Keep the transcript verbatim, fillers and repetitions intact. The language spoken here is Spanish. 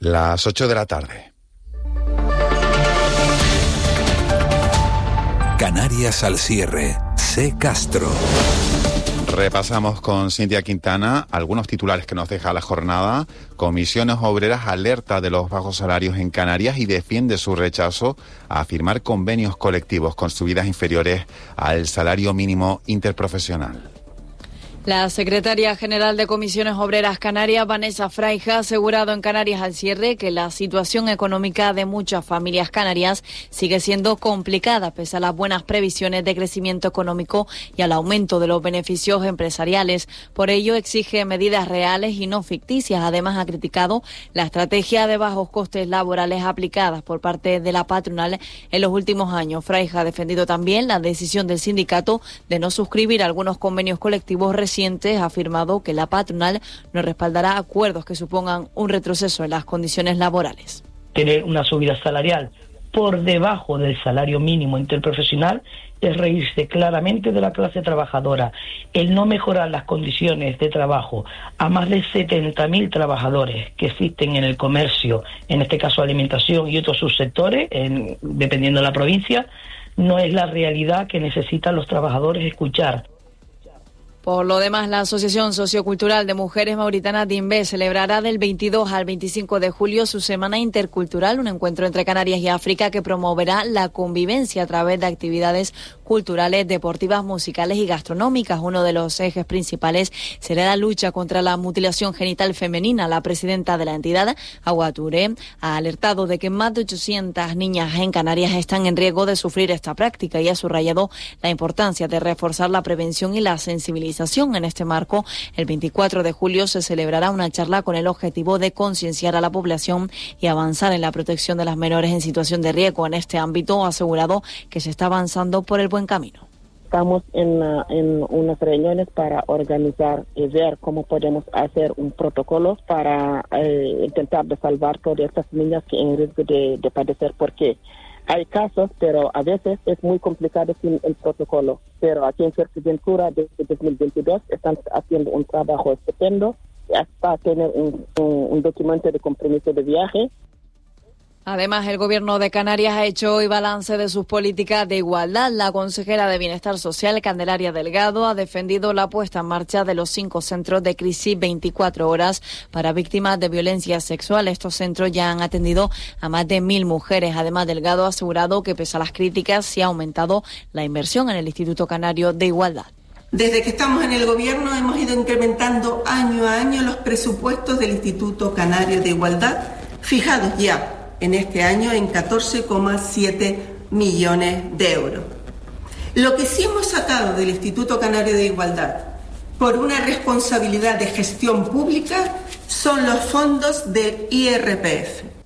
Las ocho de la tarde. Canarias al cierre. C. Castro. Repasamos con Cintia Quintana algunos titulares que nos deja la jornada. Comisiones Obreras alerta de los bajos salarios en Canarias y defiende su rechazo a firmar convenios colectivos con subidas inferiores al salario mínimo interprofesional. La secretaria general de Comisiones Obreras Canarias, Vanessa Fraija, ha asegurado en Canarias al cierre que la situación económica de muchas familias canarias sigue siendo complicada pese a las buenas previsiones de crecimiento económico y al aumento de los beneficios empresariales. Por ello, exige medidas reales y no ficticias. Además, ha criticado la estrategia de bajos costes laborales aplicadas por parte de la patronal en los últimos años. Fraija ha defendido también la decisión del sindicato de no suscribir algunos convenios colectivos recientes. Ha afirmado que la patronal no respaldará acuerdos que supongan un retroceso en las condiciones laborales. Tener una subida salarial por debajo del salario mínimo interprofesional es reírse claramente de la clase trabajadora. El no mejorar las condiciones de trabajo a más de setenta mil trabajadores que existen en el comercio, en este caso alimentación y otros subsectores, en, dependiendo de la provincia, no es la realidad que necesitan los trabajadores escuchar. Por lo demás, la Asociación Sociocultural de Mujeres Mauritanas de INVE celebrará del veintidós al veinticinco de julio su Semana Intercultural, un encuentro entre Canarias y África que promoverá la convivencia a través de actividades culturales, deportivas, musicales y gastronómicas. Uno de los ejes principales será la lucha contra la mutilación genital femenina. La presidenta de la entidad, Agua Touré, ha alertado de que más de ochocientas niñas en Canarias están en riesgo de sufrir esta práctica y ha subrayado la importancia de reforzar la prevención y la sensibilización. En este marco, el veinticuatro de julio se celebrará una charla con el objetivo de concienciar a la población y avanzar en la protección de las menores en situación de riesgo. En este ámbito, ha asegurado que se está avanzando por el buen camino. Estamos en, uh, en unas reuniones para organizar y ver cómo podemos hacer un protocolo para eh, intentar de salvar todas estas niñas que en riesgo de, de padecer, porque hay casos, pero a veces es muy complicado sin el protocolo. Pero aquí en Fuerteventura desde dos mil veintidós están haciendo un trabajo estupendo hasta tener un, un, un documento de compromiso de viaje. Además, el Gobierno de Canarias ha hecho hoy balance de sus políticas de igualdad. La consejera de Bienestar Social, Candelaria Delgado, ha defendido la puesta en marcha de los cinco centros de crisis veinticuatro horas para víctimas de violencia sexual. Estos centros ya han atendido a más de mil mujeres. Además, Delgado ha asegurado que, pese a las críticas, se ha aumentado la inversión en el Instituto Canario de Igualdad. Desde que estamos en el Gobierno hemos ido incrementando año a año los presupuestos del Instituto Canario de Igualdad, fijados ya en este año en catorce coma siete millones de euros. Lo que sí hemos sacado del Instituto Canario de Igualdad por una responsabilidad de gestión pública son los fondos del I R P F.